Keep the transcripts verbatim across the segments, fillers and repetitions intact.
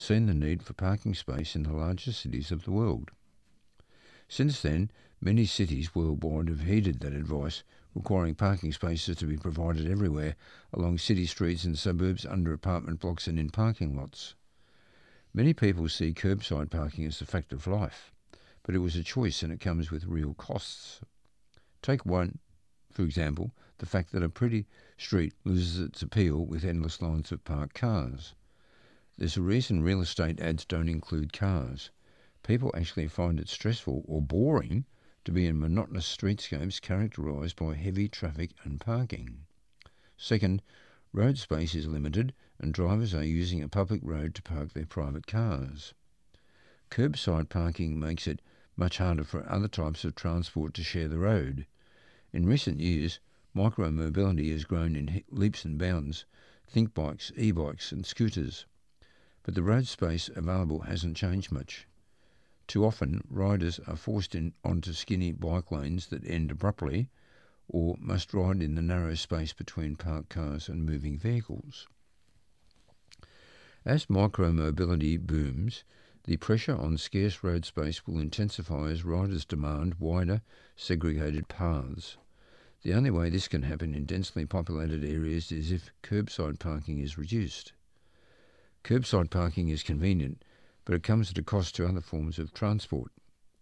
seen the need for parking space in the largest cities of the world. Since then, many cities worldwide have heeded that advice, requiring parking spaces to be provided everywhere along city streets and suburbs, under apartment blocks and in parking lots. Many people see curbside parking as a fact of life, but it was a choice and it comes with real costs. Take one, for example, the fact that a pretty street loses its appeal with endless lines of parked cars. There's a reason real estate ads don't include cars. People actually find it stressful or boring to be in monotonous streetscapes characterised by heavy traffic and parking. Second, road space is limited and drivers are using a public road to park their private cars. Curbside parking makes it much harder for other types of transport to share the road. In recent years, micro-mobility has grown in leaps and bounds, think bikes, e-bikes and scooters. But the road space available hasn't changed much. Too often, riders are forced in onto skinny bike lanes that end abruptly, or must ride in the narrow space between parked cars and moving vehicles. As micro-mobility booms, the pressure on scarce road space will intensify as riders demand wider, segregated paths. The only way this can happen in densely populated areas is if curbside parking is reduced. Curbside parking is convenient, but it comes at a cost to other forms of transport.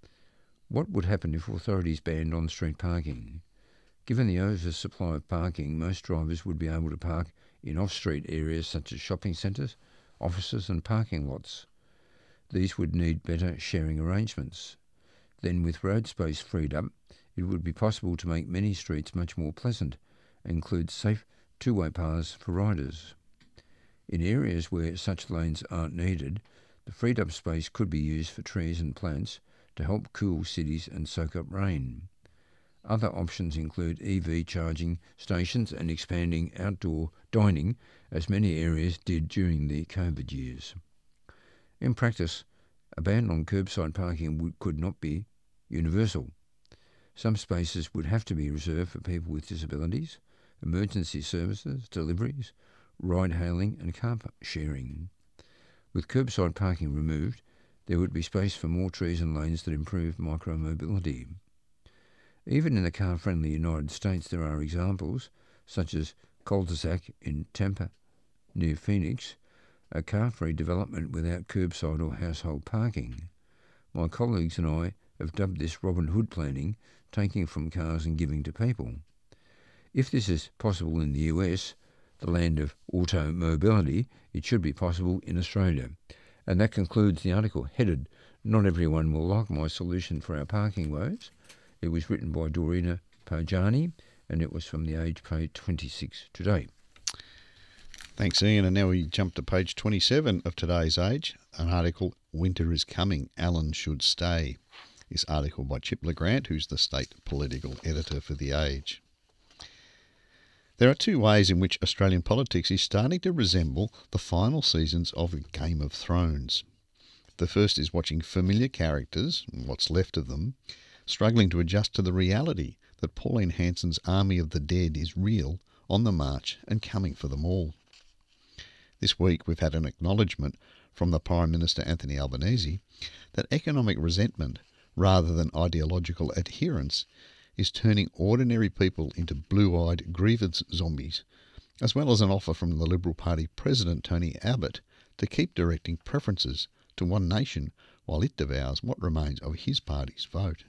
What would happen if authorities banned on-street parking? Given the oversupply of parking, most drivers would be able to park in off-street areas such as shopping centres, offices and parking lots. These would need better sharing arrangements. Then, with road space freed up, it would be possible to make many streets much more pleasant and include safe two-way paths for riders. In areas where such lanes aren't needed, the freed up space could be used for trees and plants to help cool cities and soak up rain. Other options include E V charging stations and expanding outdoor dining, as many areas did during the COVID years. In practice, a ban on curbside parking would, could not be universal. Some spaces would have to be reserved for people with disabilities, emergency services, deliveries, ride-hailing and car sharing. With curbside parking removed, there would be space for more trees and lanes that improve micro-mobility. Even in the car-friendly United States, there are examples, such as Cul-de-sac in Tampa, near Phoenix, a car-free development without curbside or household parking. My colleagues and I have dubbed this Robin Hood planning, taking from cars and giving to people. If this is possible in the U S, the land of auto mobility, it should be possible in Australia. And that concludes the article headed, "Not Everyone Will Like My Solution for Our Parking Woes." It was written by Dorina Pajani and it was from The Age, page twenty-six today. Thanks, Ian. And now we jump to page twenty-seven of today's Age, an article, "Winter is Coming, Alan Should Stay." This article by Chip LeGrant, who's the state political editor for The Age. There are two ways in which Australian politics is starting to resemble the final seasons of Game of Thrones. The first is watching familiar characters, what's left of them, struggling to adjust to the reality that Pauline Hanson's army of the dead is real, on the march and coming for them all. This week we've had an acknowledgement from the Prime Minister Anthony Albanese that economic resentment, rather than ideological adherence, is turning ordinary people into blue-eyed grievance zombies, as well as an offer from the Liberal Party President Tony Abbott to keep directing preferences to One Nation while it devours what remains of his party's vote.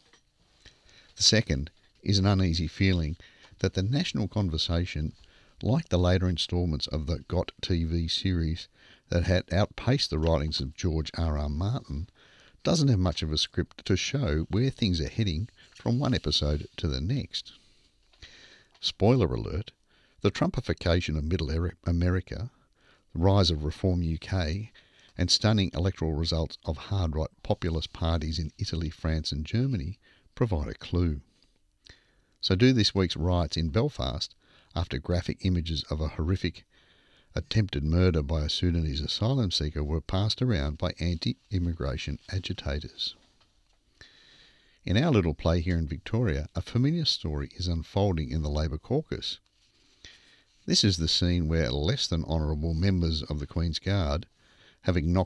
The second is an uneasy feeling that the national conversation, like the later instalments of the Got T V series that had outpaced the writings of George R. R. Martin, doesn't have much of a script to show where things are heading from one episode to the next. Spoiler alert, the Trumpification of Middle America, the rise of Reform U K, and stunning electoral results of hard-right populist parties in Italy, France and Germany provide a clue. So do this week's riots in Belfast, after graphic images of a horrific attempted murder by a Sudanese asylum seeker were passed around by anti-immigration agitators. In our little play here in Victoria, a familiar story is unfolding in the Labor caucus. This is the scene where less than honourable members of the Queen's Guard having knocked